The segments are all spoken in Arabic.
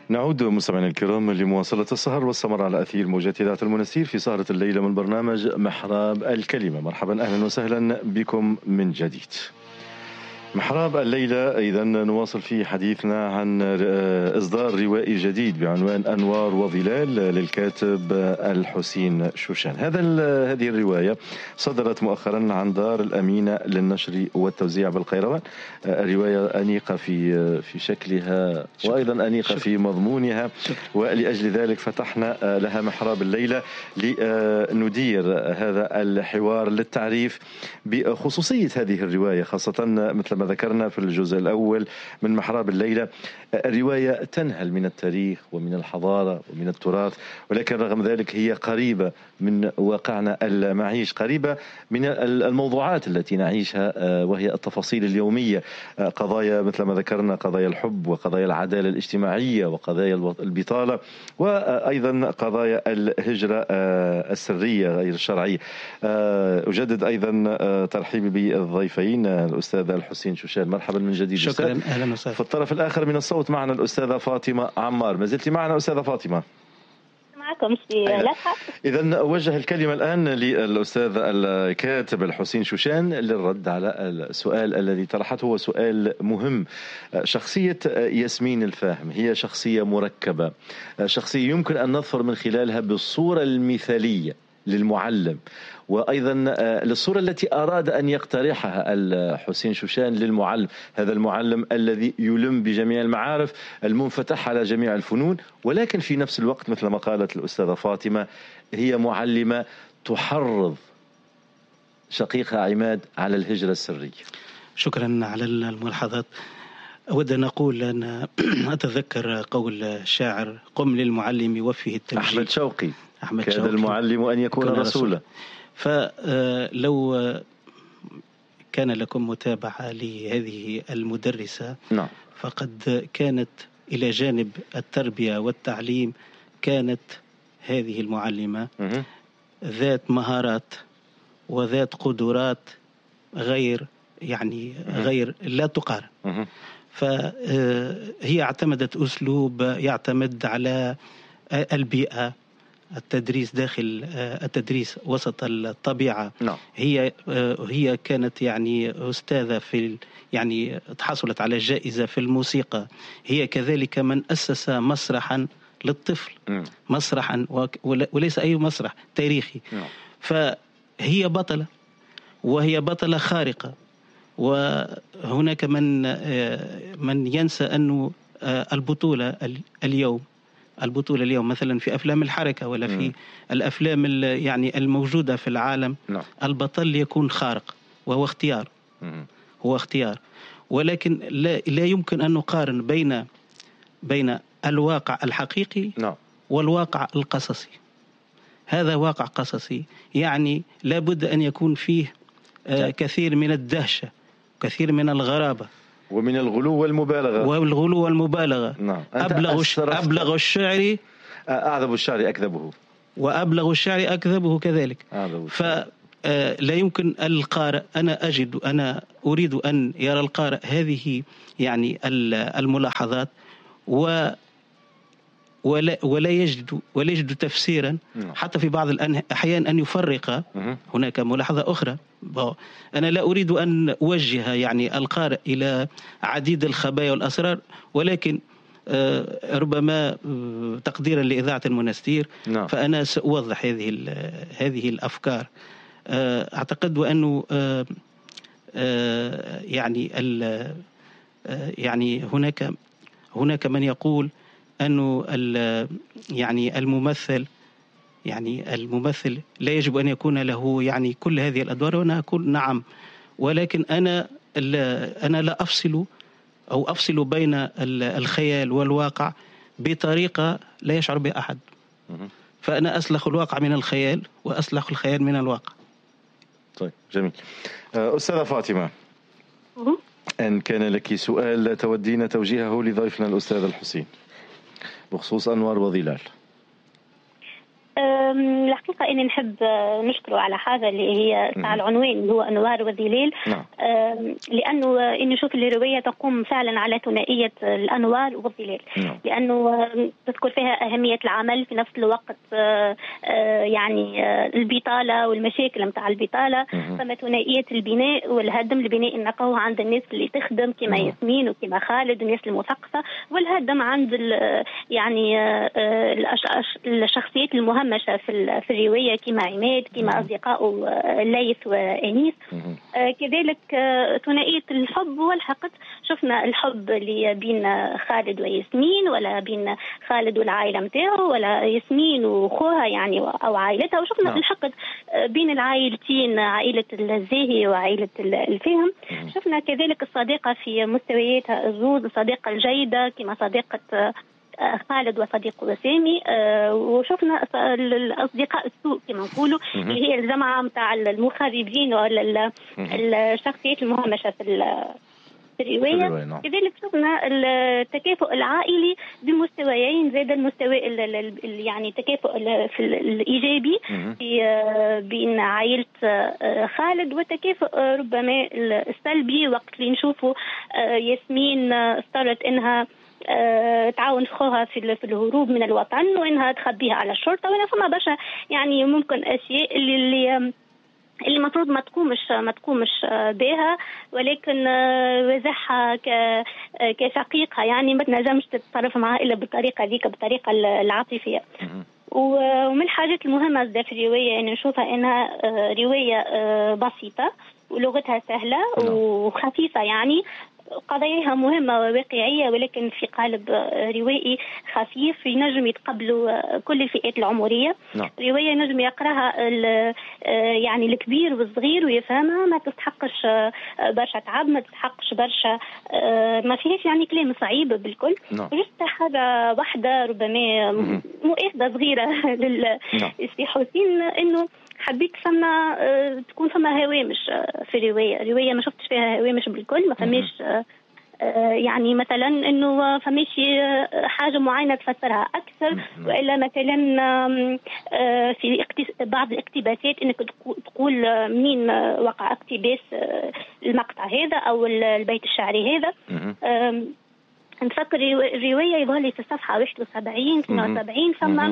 نعود مستمعينا الكرام لمواصلة السهر والسمر على أثير موجات إذاعة المنستير في سهرة الليلة من برنامج محراب الكلمة. مرحبا أهلا وسهلا بكم من جديد. محراب الليلة إذا نواصل في حديثنا عن إصدار روائي جديد بعنوان أنوار وظلال للكاتب الحسين شوشان. هذه الرواية صدرت مؤخرا عن دار الأمينة للنشر والتوزيع بالقيروان. الرواية أنيقة في شكلها وأيضا أنيقة في مضمونها، ولأجل ذلك فتحنا لها محراب الليلة لندير هذا الحوار للتعريف بخصوصية هذه الرواية، خاصة مثل ما ذكرنا في الجزء الأول من محراب الليلة. الرواية تنهل من التاريخ ومن الحضارة ومن التراث، ولكن رغم ذلك هي قريبة من واقعنا المعيش، قريبة من الموضوعات التي نعيشها وهي التفاصيل اليومية، قضايا مثل ما ذكرنا، قضايا الحب وقضايا العدالة الاجتماعية وقضايا البطالة وأيضا قضايا الهجرة السرية غير الشرعية. أجدد أيضا ترحيبي بالضيفين الأستاذ الحسين شوشان. مرحبا من جديد. شكرا، أهلا وسهلا. في الطرف الآخر من الصوت معنا الأستاذة فاطمة عمار. ما زلت معنا أستاذة فاطمة؟ معكم إذا أوجه الكلمة الآن للأستاذ الكاتب الحسين شوشان للرد على السؤال الذي طرحته. هو سؤال مهم. شخصية ياسمين الفاهم هي شخصية مركبة، شخصية يمكن أن نظفر من خلالها بالصورة المثالية للمعلم، وأيضا للصورة التي أراد أن يقترحها الحسين شوشان للمعلم، هذا المعلم الذي يلم بجميع المعارف، المنفتح على جميع الفنون، ولكن في نفس الوقت مثل ما قالت الأستاذة فاطمة هي معلمة تحرض شقيقها عماد على الهجرة السرية. شكرا على الملاحظات. أود أن أقول أن أتذكر قول الشاعر: قم للمعلم وفه التوجيه. أحمد شوقي. كاد المعلم أن يكون رسولا. فلو كان لكم متابعة لهذه المدرسة، نعم، فقد كانت إلى جانب التربية والتعليم كانت هذه المعلمة ذات مهارات وذات قدرات غير لا تقارن. فهي اعتمدت أسلوب يعتمد على البيئة، التدريس داخل التدريس وسط الطبيعة. نعم. هي كانت أستاذة في تحصلت على جائزة في الموسيقى. هي كذلك من أسس مسرحا للطفل، مسرحا وليس أي مسرح تاريخي. فهي بطلة، وهي بطلة خارقة. وهناك من ينسى أنه البطولة اليوم مثلا في أفلام الحركة ولا في الأفلام الموجودة في العالم، البطل يكون خارق، وهو اختيار. هو اختيار، ولكن لا يمكن أن نقارن بين الواقع الحقيقي والواقع القصصي. هذا واقع قصصي، لابد أن يكون فيه كثير من الدهشة، كثير من الغرابة ومن الغلو والمبالغة. نعم. أبلغ الشعر أعذب الشعر أكذبه، وأبلغ الشعر أكذبه كذلك. لا يمكن القارئ، أنا أريد أن يرى القارئ هذه الملاحظات ولا يجد تفسيرا. حتى في بعض الأحيان أن يفرق. هناك ملاحظة أخرى، أنا لا أريد أن أوجه القارئ إلى عديد الخبايا والأسرار، ولكن ربما تقديرا لإذاعة المنستير فأنا سأوضح هذه الأفكار. أعتقد وأنه هناك من يقول أنه الممثل لا يجب أن يكون له كل هذه الأدوار، وأنا أقول نعم، ولكن أنا لا أفصل بين الخيال والواقع بطريقة لا يشعر بها أحد. فأنا أسلخ الواقع من الخيال وأسلخ الخيال من الواقع. طيب، جميل. أستاذة فاطمة، أن كان لك سؤال تودين توجيهه لضيفنا الأستاذ الحسين بخصوص أنوار وظلال. الحقيقة إني نحب نشكره على حاجة اللي هي تاع العنوان اللي هو أنوار وظلال. لأنه إني نشوف الرواية تقوم فعلا على ثنائية الأنوار والظلال، لأنه تذكر فيها أهمية العمل في نفس الوقت يعني البطالة والمشاكل متاع البطالة، فما ثنائية البناء والهدم، البناء النقوه عند الناس اللي تخدم كما ياسمين وكما خالد الناس المثقفة، والهدم عند يعني الشخصيات المهمشة في الرواية كما عماد كما أصدقاء ليث وأنيس. كذلك ثنائية الحب والحقد، شفنا الحب اللي بين خالد وياسمين، ولا بين خالد والعائلة متاعه، ولا ياسمين وخوها يعني أو عائلتها، وشفنا الحقد بين العائلتين، عائلة الزاهي وعائلة الفهم. شفنا كذلك الصديقة في مستوياتها الزوز، الصديقة الجيدة كما صديقة خالد وصديقه سامي، وشفنا الأصدقاء السوء كما نقولوا اللي هي الجماعة متاع المخربين ولا الشخصيات المهمشة في الرواية. كذلك شفنا التكافؤ العائلي بمستويين، زاد المستوى يعني التكافؤ الإيجابي بين عائلة خالد، وتكافؤ ربما السلبي وقت اللي نشوفوا ياسمين اضطرت انها تعاون خوها في الهروب من الوطن وانها تخبيها على الشرطة، وانا فما برشا يعني ممكن اشياء اللي المفروض ما تقومش بها، ولكن وزعها كشقيقها يعني ما تنجمش تتصرف معها الا بالطريقه ذيك، بالطريقه العاطفيه. ومن الحاجات المهمه في الروايه يعني نشوفها انها روايه بسيطه ولغتها سهله وخفيفه، يعني قضاياها مهمة وواقعية، ولكن في قالب روائي خفيف ينجم يتقبلوا كل الفئات العمرية. رواية نجم يقراها يعني الكبير والصغير ويفهمها، ما تستحقش برشا تعب، ما تستحقش برشا، ما فيهاش يعني كلام صعيب بالكل. جست حاجة واحدة ربما مؤاخذة صغيرة للسي حسين، انه حبيت تكون فما هوامش في الرواية ما شفتش فيها هوامش بالكل، ما فماش يعني مثلا انه فماش حاجة معينة تفسرها اكثر، والا مثلا في بعض الاقتباسات انك تقول منين وقع اقتباس المقطع هذا او البيت الشعري هذا. نفكر الرواية يظهر لي في الصفحة 71 72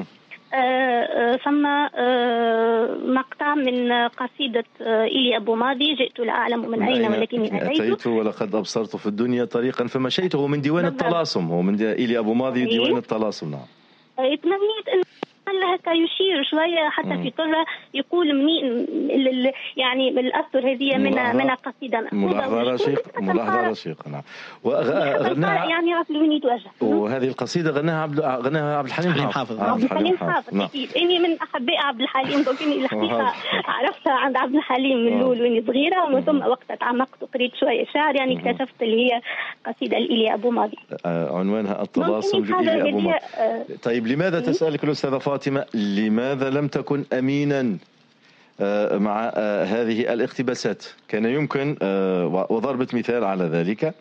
ثم مقطع من قصيدة إيليا أبو ماضي، جئت لا أعلم من أين ولكني أتيت ولقد أبصرت في الدنيا طريقا فمشيته من ديوان الطلاسم، هو من إيليا أبو ماضي ديوان الطلاسم. نعم. تمنيت أن هكا يشير شوية حتى في طرة يقول منين يعني الأسطر هذه من قصيدة ملاحظة رشيقة. نعم. وغناها يعني عقلوني توجه، وهذه القصيدة غناها عبد الحليم حافظ. عبد الحليم حافظ أكيد. إني من أحباء عبد الحليم، لكني الحقيقة عرفتها عند عبد الحليم من الأول وإني صغيرة، ومن ثم وقت تعمقت وقريت شوية شعر يعني اكتشفت اللي هي قصيدة إيليا أبو ماضي عنوانها التلاصم لإيليا أبو ماضي. طيب لماذا تسألك الأستاذة فاطمة لماذا لم تكن أمينا مع هذه الاقتباسات؟ كان يمكن وضربت مثال على ذلك،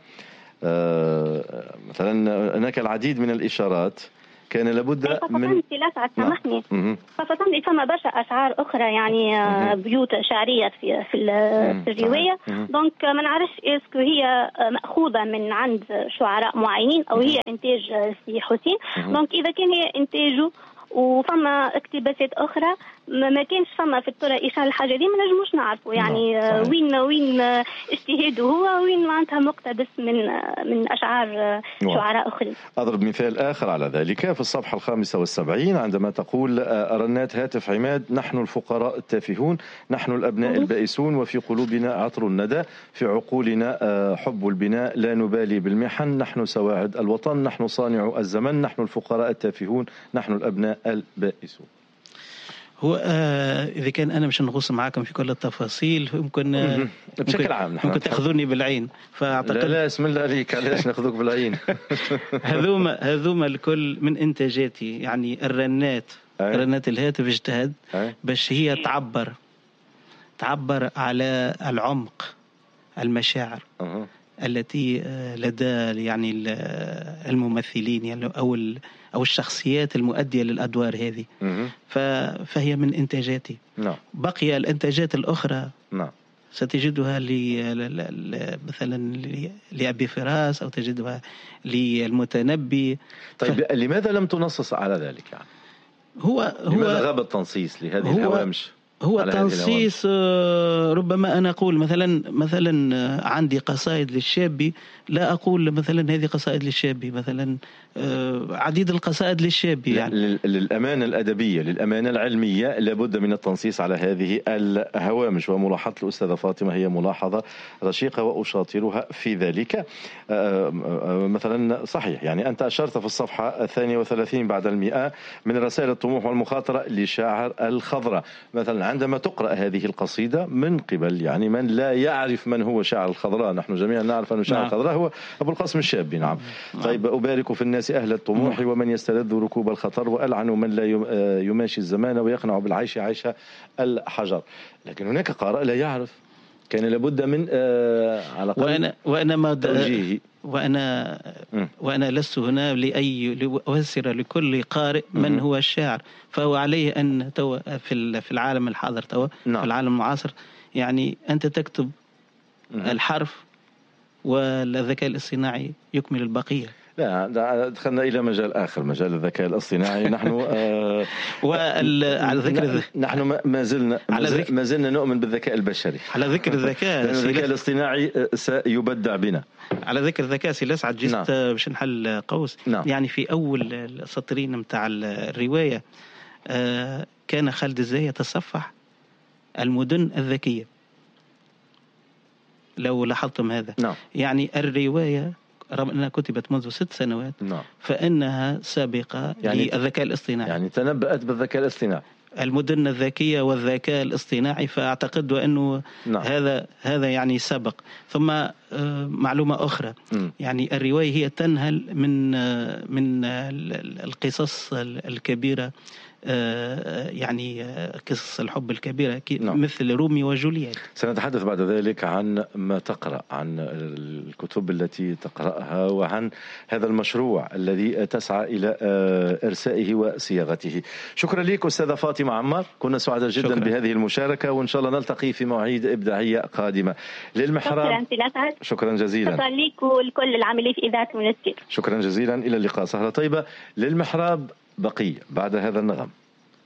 مثلا هناك العديد من الإشارات كان لابد من سامحني خاصة فما برشا أشعار أخرى يعني بيوت شعرية في الرواية، دونك ما نعرفش اسكو هي مأخوذة من عند شعراء معينين أو هي إنتاج سي حسين. دونك إذا كان هي إنتاجه وفما اقتباسات أخرى ما كانش فما في الطرة إشارة الحاجة دي، ما نجموش نعرفوا يعني وين اجتهاده هو وين معناتها مقتبس من أشعار شعراء أخرين. أضرب مثال آخر على ذلك في الصفحة 75 عندما تقول رنات هاتف عماد: نحن الفقراء التافهون، نحن الأبناء البائسون، وفي قلوبنا عطر الندى، في عقولنا حب البناء، لا نبالي بالمحن، نحن سواعد الوطن، نحن صانع الزمن، نحن الفقراء التافهون، نحن الأبناء البائسون. هو إذا كان أنا مش نغوص معاكم في كل التفاصيل ممكن بشكل عام ممكن تأخذوني بالعين، فأعتقد لا اسم الله عليك، علاش ناخذوك بالعين؟ هذوما الكل من إنتاجاتي، يعني الرنات الهاتف اجتهد باش هي تعبر على العمق، المشاعر، التي لدى يعني الممثلين يعني أو الشخصيات المؤدية للأدوار هذه. فهي من إنتاجاتي. بقي الإنتاجات الأخرى ستجدها مثلا لأبي فراس، أو تجدها للمتنبي. طيب لماذا لم تنصص على ذلك يعني؟ لماذا غاب التنصيص لهذه الهوامش؟ هو تنصيص ربما أنا أقول مثلا عندي قصائد للشابي، لا أقول مثلا هذه قصائد للشابي، مثلا عديد القصائد للشابي يعني. للأمانة الأدبية، للأمانة العلمية، لابد من التنصيص على هذه الهوامش. وملاحظة الأستاذة فاطمة هي ملاحظة رشيقة وأشاطرها في ذلك. مثلا صحيح يعني أنت أشرت في الصفحة 32 بعد 100 من رسائل الطموح والمخاطرة لشاعر الخضراء. مثلا عندما تقرأ هذه القصيدة من قبل يعني من لا يعرف من هو شاعر الخضراء، نحن جميعا نعرف أن شاعر الخضراء هو أبو القاسم الشابي. نعم. طيب أبارك في الناس أهل الطموح ومن يستلذ ركوب الخطر، وألعن من لا يماشي الزمان ويقنع بالعيش عيش الحجر. لكن هناك قارئ لا يعرف، كان لابد من على وأنا توجيهه. وأنا لست هنا لأفسر لكل قارئ من هو الشاعر، فهو عليه أن في العالم الحاضر في العالم المعاصر يعني أنت تكتب الحرف والذكاء الاصطناعي يكمل البقية. لا، دخلنا إلى مجال آخر، مجال الذكاء الاصطناعي. نحن على ذكر نحن ما زلنا نؤمن بالذكاء البشري. على ذكر الذكاء الذكاء الاصطناعي سيبدع بنا. على ذكر الذكاء سأسعد جست باش نحل قوس. يعني في أول السطرين متاع الرواية كان خالد الزاهي يتصفح المدن الذكية، لو لاحظتم هذا. يعني الرواية رغم أنها كتبت منذ 6 سنوات فإنها سابقة يعني للذكاء الاصطناعي، يعني تنبأت بالذكاء الاصطناعي، المدن الذكية والذكاء الاصطناعي. فأعتقد أنه هذا يعني سبق. ثم معلومة أخرى، يعني الرواية هي تنهل من القصص الكبيرة، يعني قصص الحب الكبيرة مثل رومي وجولييت. سنتحدث بعد ذلك عن ما تقرأ، عن الكتب التي تقرأها، وعن هذا المشروع الذي تسعى إلى إرسائه وصياغته. شكرا لك أستاذة فاطمة عمار، كنا سعداء جدا بهذه المشاركة، وإن شاء الله نلتقي في مواعيد إبداعية قادمة. للمحراب شكرا جزيلا. شكرا لك ولكل العاملين في إذاعة المنستير. شكرا جزيلا، إلى اللقاء، سهرة طيبة. للمحراب بقية بعد هذا النغم.